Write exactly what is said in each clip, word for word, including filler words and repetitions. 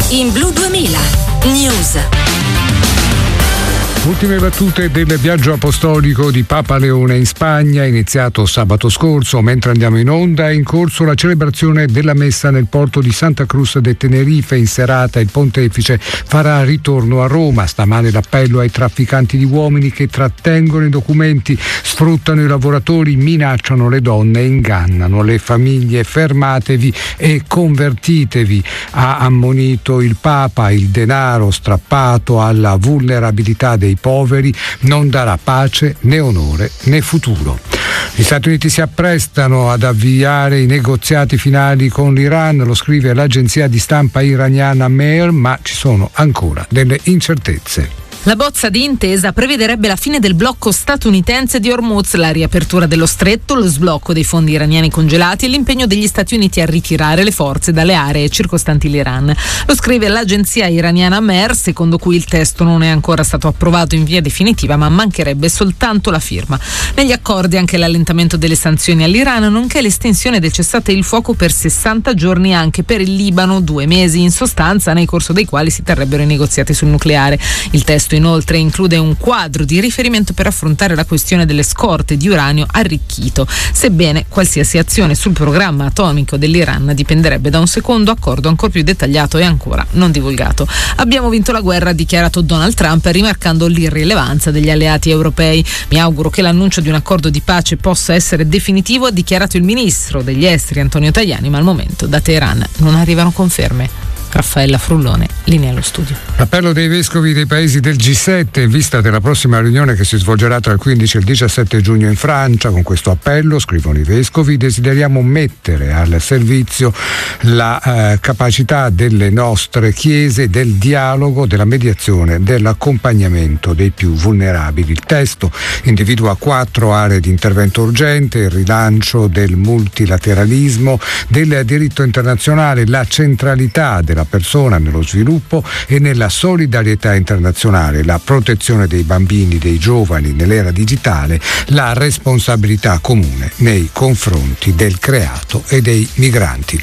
in Blu duemila News. Ultime battute del viaggio apostolico di Papa Leone in Spagna, iniziato sabato scorso. Mentre andiamo in onda è in corso la celebrazione della messa nel porto di Santa Cruz de Tenerife. In serata il pontefice farà ritorno a Roma. Stamane l'appello ai trafficanti di uomini che trattengono i documenti, sfruttano i lavoratori, minacciano le donne e ingannano le famiglie. Fermatevi e convertitevi, ha ammonito il Papa. Il denaro strappato alla vulnerabilità dei poveri non darà pace né onore né futuro. Gli Stati Uniti si apprestano ad avviare i negoziati finali con l'Iran, lo scrive l'agenzia di stampa iraniana Mehr, ma ci sono ancora delle incertezze. La bozza di intesa prevederebbe la fine del blocco statunitense di Hormuz, la riapertura dello stretto, lo sblocco dei fondi iraniani congelati e l'impegno degli Stati Uniti a ritirare le forze dalle aree circostanti l'Iran. Lo scrive l'agenzia iraniana Mehr, secondo cui il testo non è ancora stato approvato in via definitiva, ma mancherebbe soltanto la firma. Negli accordi anche l'allentamento delle sanzioni all'Iran, nonché l'estensione del cessate il fuoco per sessanta giorni anche per il Libano, due mesi in sostanza, nel corso dei quali si terrebbero i negoziati sul nucleare. Il testo inoltre include un quadro di riferimento per affrontare la questione delle scorte di uranio arricchito, sebbene qualsiasi azione sul programma atomico dell'Iran dipenderebbe da un secondo accordo ancora più dettagliato e ancora non divulgato. Abbiamo vinto la guerra, ha dichiarato Donald Trump, rimarcando l'irrilevanza degli alleati europei. Mi auguro che l'annuncio di un accordo di pace possa essere definitivo, ha dichiarato il ministro degli esteri Antonio Tajani, ma al momento da Teheran non arrivano conferme. Raffaella Frullone, linea allo studio. L'appello dei vescovi dei paesi del G sette in vista della prossima riunione che si svolgerà tra il quindici e il diciassette giugno in Francia. Con questo appello, scrivono i vescovi, desideriamo mettere al servizio la eh, capacità delle nostre chiese del dialogo, della mediazione, dell'accompagnamento dei più vulnerabili. Il testo individua quattro aree di intervento urgente: il rilancio del multilateralismo, del diritto internazionale, la centralità della persona nello sviluppo e nella solidarietà internazionale, la protezione dei bambini, dei giovani nell'era digitale, la responsabilità comune nei confronti del creato e dei migranti.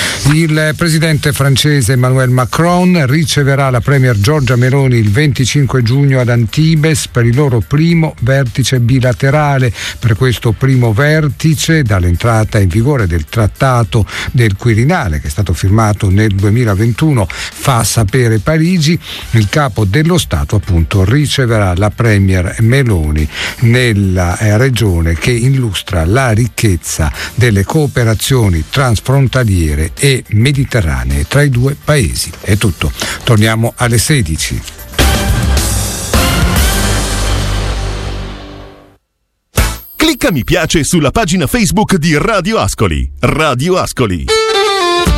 Il presidente francese Emmanuel Macron riceverà la premier Giorgia Meloni il venticinque giugno ad Antibes per il loro primo vertice bilaterale. Per questo primo vertice, dall'entrata in vigore del trattato del Quirinale, che è stato firmato nel duemilaventuno, fa sapere Parigi, il capo dello Stato appunto riceverà la premier Meloni nella eh, regione che illustra la ricchezza delle cooperazioni transfrontaliere e mediterranee tra i due paesi. È tutto, torniamo alle sedici. Clicca mi piace sulla pagina Facebook di Radio Ascoli. Radio Ascoli.